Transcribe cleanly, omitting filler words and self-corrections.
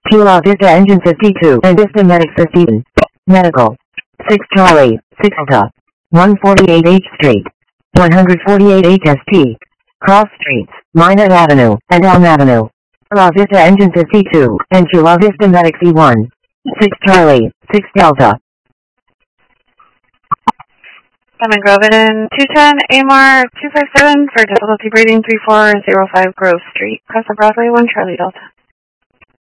Chula Vista Engine 52 and Vista Medic 15. Medical. 6 Charlie, 6 Delta. 148 H Street. 148 HST. Cross Streets, Minot Avenue, and Elm Avenue. Chula Vista Engine 52 and Chula Vista Medic C1. 6 Charlie, 6 Delta. Lemon Grove and 210 AMR 257 for difficulty breathing 3405 Grove Street. Cross the Broadway 1 Charlie Delta.